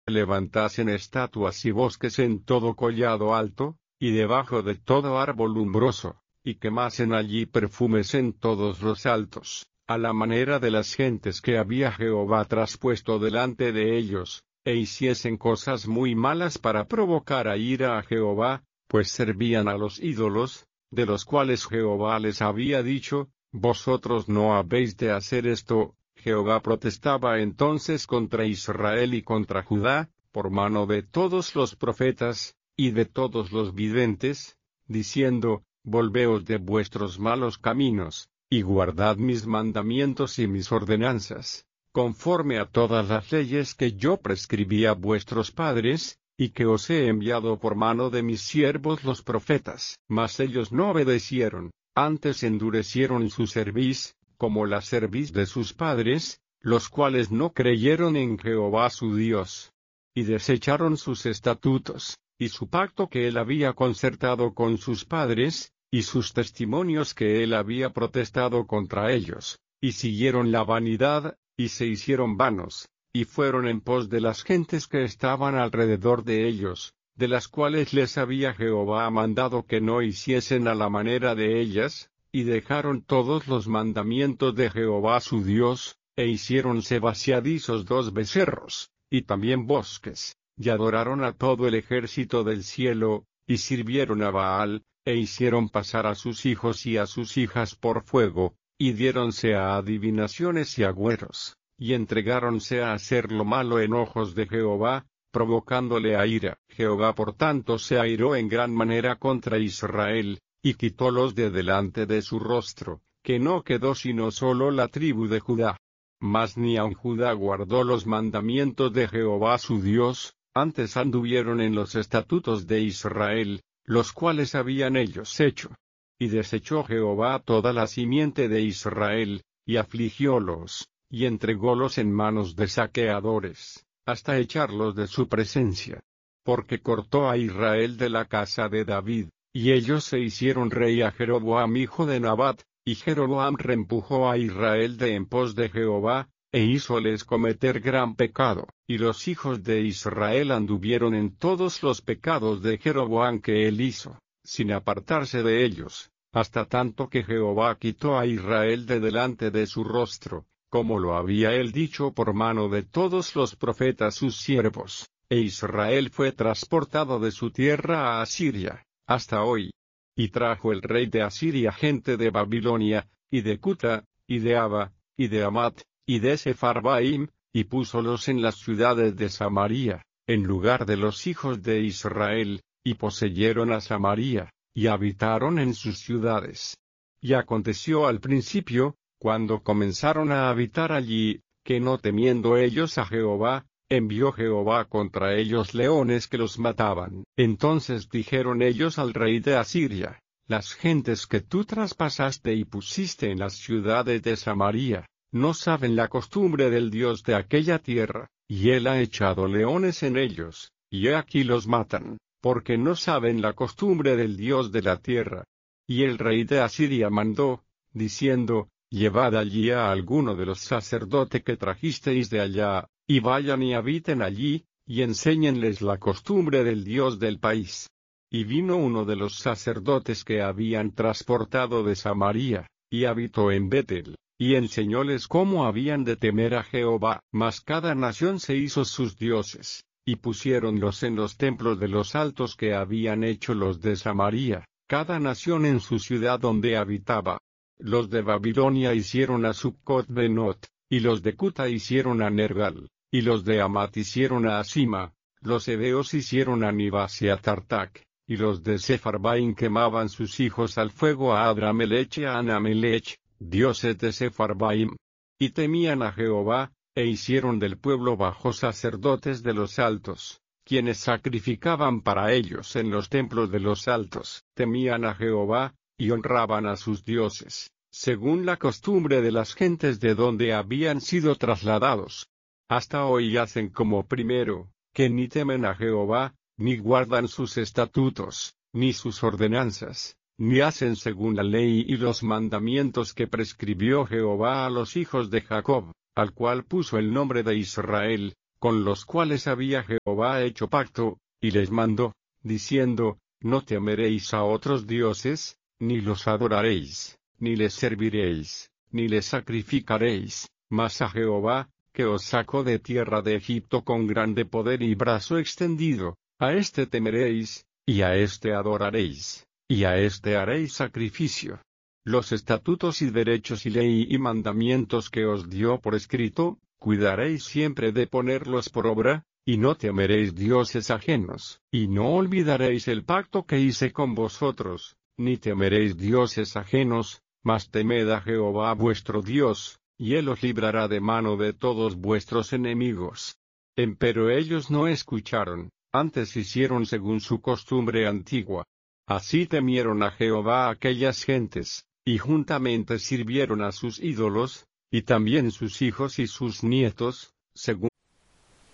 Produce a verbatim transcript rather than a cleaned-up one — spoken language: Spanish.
levantasen estatuas y bosques en todo collado alto, y debajo de todo árbol umbroso, y quemasen allí perfumes en todos los altos, a la manera de las gentes que había Jehová traspuesto delante de ellos, e hiciesen cosas muy malas para provocar a ira a Jehová, pues servían a los ídolos, de los cuales Jehová les había dicho, vosotros no habéis de hacer esto. Jehová protestaba entonces contra Israel y contra Judá, por mano de todos los profetas, y de todos los videntes, diciendo, volveos de vuestros malos caminos, y guardad mis mandamientos y mis ordenanzas, conforme a todas las leyes que yo prescribí a vuestros padres, y que os he enviado por mano de mis siervos los profetas. Mas ellos no obedecieron, antes endurecieron su cerviz, como la cerviz de sus padres, los cuales no creyeron en Jehová su Dios, y desecharon sus estatutos, y su pacto que él había concertado con sus padres, y sus testimonios que él había protestado contra ellos, y siguieron la vanidad, y se hicieron vanos, y fueron en pos de las gentes que estaban alrededor de ellos, de las cuales les había Jehová mandado que no hiciesen a la manera de ellas, y dejaron todos los mandamientos de Jehová su Dios, e hiciéronse vaciadizos dos becerros, y también bosques, y adoraron a todo el ejército del cielo, y sirvieron a Baal, e hicieron pasar a sus hijos y a sus hijas por fuego, y diéronse a adivinaciones y agüeros, y entregáronse a hacer lo malo en ojos de Jehová, provocándole a ira. Jehová por tanto se airó en gran manera contra Israel, y quitólos de delante de su rostro, que no quedó sino solo la tribu de Judá. Mas ni aun Judá guardó los mandamientos de Jehová su Dios, antes anduvieron en los estatutos de Israel, los cuales habían ellos hecho. Y desechó Jehová toda la simiente de Israel, y afligiólos, y entrególos en manos de saqueadores, hasta echarlos de su presencia. Porque cortó a Israel de la casa de David, y ellos se hicieron rey a Jeroboam hijo de Nabat, y Jeroboam reempujó a Israel de en pos de Jehová, e hízoles cometer gran pecado, y los hijos de Israel anduvieron en todos los pecados de Jeroboam que él hizo, sin apartarse de ellos, hasta tanto que Jehová quitó a Israel de delante de su rostro, como lo había él dicho por mano de todos los profetas sus siervos, e Israel fue transportado de su tierra a Asiria, hasta hoy. Y trajo el rey de Asiria gente de Babilonia, y de Cuta, y de Aba, y de Amat, y de Sepharvaim, y púsolos en las ciudades de Samaria, en lugar de los hijos de Israel, y poseyeron a Samaria, y habitaron en sus ciudades. Y aconteció al principio, cuando comenzaron a habitar allí, que no temiendo ellos a Jehová, envió Jehová contra ellos leones que los mataban. Entonces dijeron ellos al rey de Asiria, las gentes que tú traspasaste y pusiste en las ciudades de Samaria, no saben la costumbre del Dios de aquella tierra, y él ha echado leones en ellos, y he aquí los matan, porque no saben la costumbre del Dios de la tierra. Y el rey de Asiria mandó, diciendo, llevad allí a alguno de los sacerdotes que trajisteis de allá, y vayan y habiten allí, y enséñenles la costumbre del Dios del país. Y vino uno de los sacerdotes que habían transportado de Samaria, y habitó en Betel, y enseñóles cómo habían de temer a Jehová. Mas cada nación se hizo sus dioses, y pusiéronlos en los templos de los altos que habían hecho los de Samaria, cada nación en su ciudad donde habitaba. Los de Babilonia hicieron a Sucot-Benot, y los de Cuta hicieron a Nergal, y los de Amat hicieron a Asima, los heveos hicieron a Nibas y a Tartac, y los de Sepharvaim quemaban sus hijos al fuego a Adramelech y a Anamelech, dioses de Sepharvaim. Y temían a Jehová, e hicieron del pueblo bajos sacerdotes de los altos, quienes sacrificaban para ellos en los templos de los altos. Temían a Jehová, y honraban a sus dioses, según la costumbre de las gentes de donde habían sido trasladados. Hasta hoy hacen como primero, que ni temen a Jehová, ni guardan sus estatutos, ni sus ordenanzas, ni hacen según la ley y los mandamientos que prescribió Jehová a los hijos de Jacob, al cual puso el nombre de Israel, con los cuales había Jehová hecho pacto, y les mandó, diciendo, no temeréis a otros dioses, ni los adoraréis, ni les serviréis, ni les sacrificaréis, mas a Jehová, que os sacó de tierra de Egipto con grande poder y brazo extendido, a éste temeréis, y a éste adoraréis, y a éste haréis sacrificio. Los estatutos y derechos y ley y mandamientos que os dio por escrito, cuidaréis siempre de ponerlos por obra, y no temeréis dioses ajenos, y no olvidaréis el pacto que hice con vosotros, ni temeréis dioses ajenos, mas temed a Jehová vuestro Dios, y él os librará de mano de todos vuestros enemigos. Empero ellos no escucharon, antes hicieron según su costumbre antigua. Así temieron a Jehová aquellas gentes, y juntamente sirvieron a sus ídolos, y también sus hijos y sus nietos, según